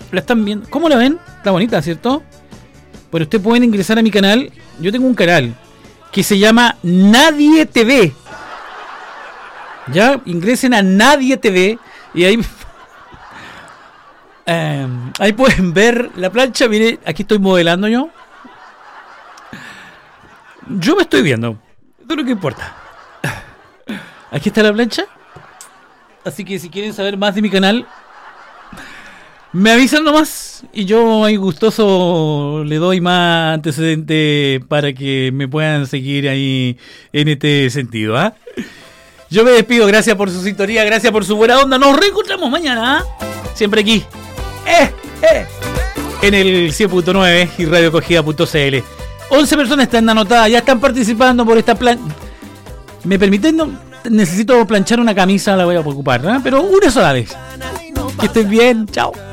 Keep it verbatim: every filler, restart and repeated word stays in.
la están viendo. ¿Cómo la ven? Está bonita, ¿cierto? Pero ustedes pueden ingresar a mi canal. Yo tengo un canal que se llama Nadie T V. Ya, ingresen a Nadie T V y ahí eh, ahí pueden ver la plancha. Mire, aquí estoy modelando yo. Yo me estoy viendo. Esto es lo que importa. Aquí está la plancha. Así que si quieren saber más de mi canal, me avisan nomás y yo ahí gustoso le doy más antecedentes para que me puedan seguir ahí en este sentido, ¿ah? ¿eh? Yo me despido, gracias por su sintonía, gracias por su buena onda. Nos reencontramos mañana, ¿eh? Siempre aquí, eh, eh, en el cien punto nueve y radio cogida punto c l. once personas están anotadas, ya están participando por esta plan. ¿Me permiten? No, necesito planchar una camisa, la voy a ocupar, ¿eh? Pero una sola vez. Que estén bien, chao.